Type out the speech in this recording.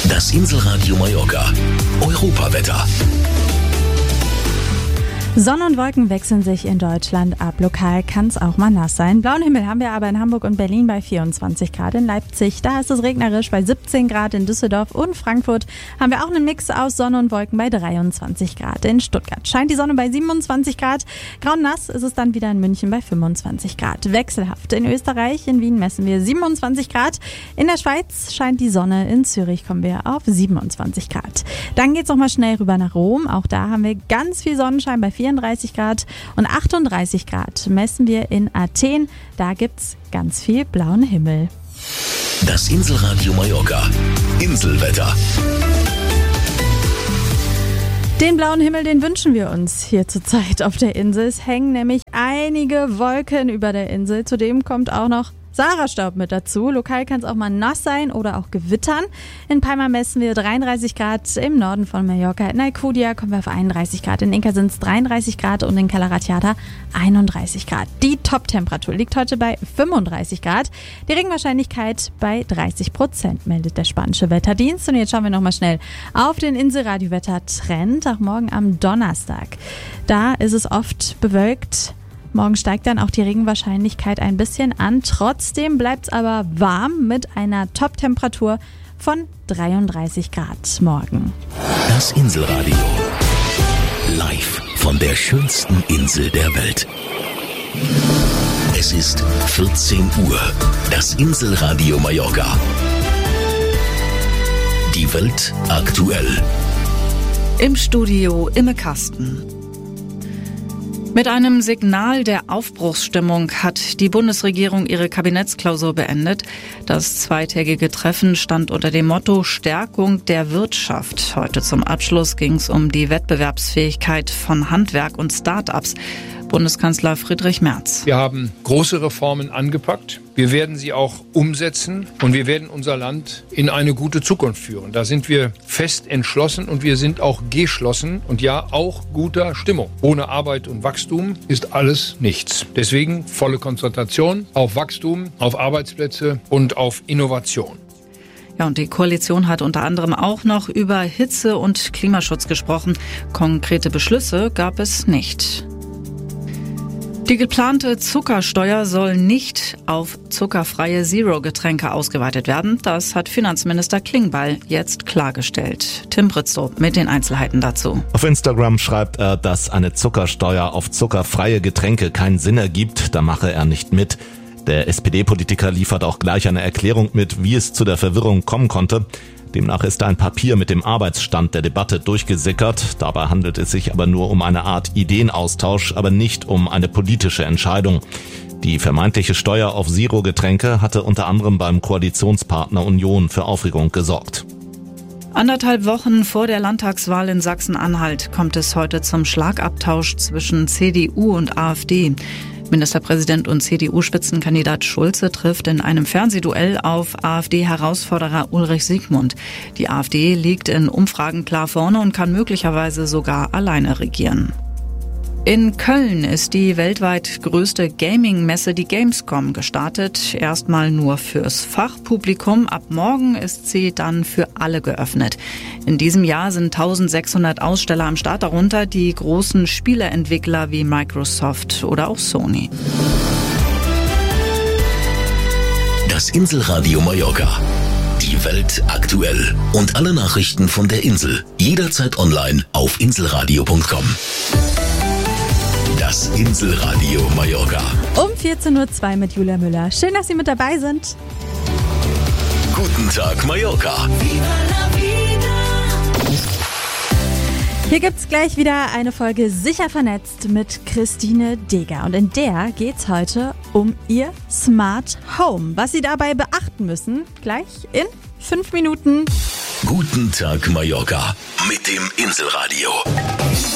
Das Inselradio Mallorca. Europawetter. Sonne und Wolken wechseln sich in Deutschland ab. Lokal kann es auch mal nass sein. Blauen Himmel haben wir aber in Hamburg und Berlin bei 24 Grad. In Leipzig, da ist es regnerisch bei 17 Grad. In Düsseldorf und Frankfurt haben wir auch einen Mix aus Sonne und Wolken bei 23 Grad. In Stuttgart scheint die Sonne bei 27 Grad. Grau und nass ist es dann wieder in München bei 25 Grad. Wechselhaft in Österreich, in Wien messen wir 27 Grad. In der Schweiz scheint die Sonne. In Zürich kommen wir auf 27 Grad. Dann geht's noch mal schnell rüber nach Rom. Auch da haben wir ganz viel Sonnenschein bei 34 Grad und 38 Grad messen wir in Athen. Da gibt's ganz viel blauen Himmel. Das Inselradio Mallorca. Inselwetter. Den blauen Himmel, den wünschen wir uns hier zurzeit auf der Insel. Es hängen nämlich einige Wolken über der Insel. Zudem kommt auch noch Sahara-Staub mit dazu. Lokal kann es auch mal nass sein oder auch gewittern. In Palma messen wir 33 Grad, im Norden von Mallorca. In Alcudia kommen wir auf 31 Grad. In Inca sind es 33 Grad und in Cala Ratjada 31 Grad. Die Top-Temperatur liegt heute bei 35 Grad. Die Regenwahrscheinlichkeit bei 30%, meldet der spanische Wetterdienst. Und jetzt schauen wir nochmal schnell auf den Inselradio-Wetter-Trend. Auch morgen am Donnerstag. Da ist es oft bewölkt. Morgen steigt dann auch die Regenwahrscheinlichkeit ein bisschen an. Trotzdem bleibt es aber warm mit einer Top-Temperatur von 33 Grad morgen. Das Inselradio. Live von der schönsten Insel der Welt. Es ist 14 Uhr. Das Inselradio Mallorca. Die Welt aktuell. Im Studio Imme Kasten. Mit einem Signal der Aufbruchsstimmung hat die Bundesregierung ihre Kabinettsklausur beendet. Das zweitägige Treffen stand unter dem Motto Stärkung der Wirtschaft. Heute zum Abschluss ging es um die Wettbewerbsfähigkeit von Handwerk und Start-ups. Bundeskanzler Friedrich Merz. Wir haben große Reformen angepackt. Wir werden sie auch umsetzen und wir werden unser Land in eine gute Zukunft führen. Da sind wir fest entschlossen und wir sind auch geschlossen und ja, auch guter Stimmung. Ohne Arbeit und Wachstum ist alles nichts. Deswegen volle Konzentration auf Wachstum, auf Arbeitsplätze und auf Innovation. Ja, und die Koalition hat unter anderem auch noch über Hitze- und Klimaschutz gesprochen. Konkrete Beschlüsse gab es nicht. Die geplante Zuckersteuer soll nicht auf zuckerfreie Zero-Getränke ausgeweitet werden. Das hat Finanzminister Klingbeil jetzt klargestellt. Tim Pritzlow mit den Einzelheiten dazu. Auf Instagram schreibt er, dass eine Zuckersteuer auf zuckerfreie Getränke keinen Sinn ergibt. Da mache er nicht mit. Der SPD-Politiker liefert auch gleich eine Erklärung mit, wie es zu der Verwirrung kommen konnte. Demnach ist ein Papier mit dem Arbeitsstand der Debatte durchgesickert. Dabei handelt es sich aber nur um eine Art Ideenaustausch, aber nicht um eine politische Entscheidung. Die vermeintliche Steuer auf Zero-Getränke hatte unter anderem beim Koalitionspartner Union für Aufregung gesorgt. 1,5 Wochen vor der Landtagswahl in Sachsen-Anhalt kommt es heute zum Schlagabtausch zwischen CDU und AfD. Ministerpräsident und CDU-Spitzenkandidat Schulze trifft in einem Fernsehduell auf AfD-Herausforderer Ulrich Siegmund. Die AfD liegt in Umfragen klar vorne und kann möglicherweise sogar alleine regieren. In Köln ist die weltweit größte Gaming-Messe, die Gamescom, gestartet. Erstmal nur fürs Fachpublikum. Ab morgen ist sie dann für alle geöffnet. In diesem Jahr sind 1600 Aussteller am Start, darunter die großen Spieleentwickler wie Microsoft oder auch Sony. Das Inselradio Mallorca. Die Welt aktuell. Und alle Nachrichten von der Insel. Jederzeit online auf inselradio.com. Das Inselradio Mallorca. Um 14.02 Uhr mit Julia Müller. Schön, dass Sie mit dabei sind. Guten Tag, Mallorca. Hier gibt's gleich wieder eine Folge Sicher vernetzt mit Christine Deger. Und in der geht's heute um Ihr Smart Home. Was Sie dabei beachten müssen, gleich in 5 Minuten. Guten Tag, Mallorca. Mit dem Inselradio.